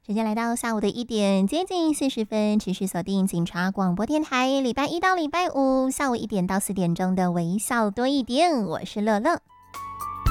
时间来到下午的1点接近40分，持续锁定警察广播电台，礼拜一到礼拜五下午1点到4点钟的微笑多一点，我是乐乐。